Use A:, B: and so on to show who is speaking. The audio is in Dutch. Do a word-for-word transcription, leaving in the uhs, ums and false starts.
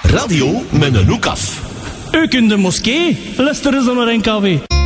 A: Radio met een hoek af.
B: Ook in de moskee, luisteren ze naar N K W.